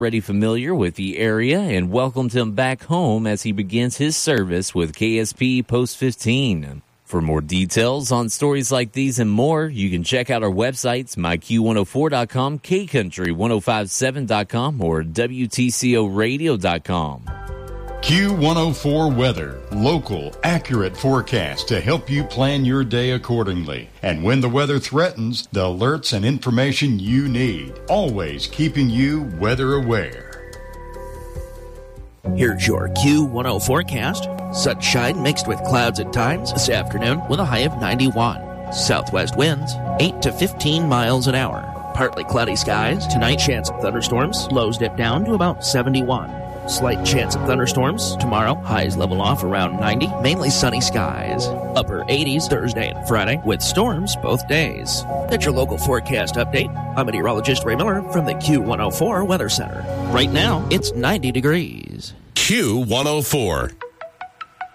already familiar with the area and welcomed him back home as he begins his service with KSP Post 15. For more details on stories like these and more, you can check out our websites, myq104.com, kcountry1057.com, or WTCOradio.com. Q104 Weather. Local, accurate forecast to help you plan your day accordingly. And when the weather threatens, the alerts and information you need. Always keeping you weather aware. Here's your Q10 forecast. Sunshine mixed with clouds at times this afternoon with a high of 91. Southwest winds 8 to 15 miles an hour. Partly cloudy skies. Tonight, chance of thunderstorms. Lows dip down to about 71. Slight chance of thunderstorms. Tomorrow, highs level off around 90. Mainly sunny skies. Upper 80s Thursday and Friday with storms both days. That's your local forecast update. I'm meteorologist Ray Miller from the Q104 Weather Center. Right now, it's 90 degrees. Q104.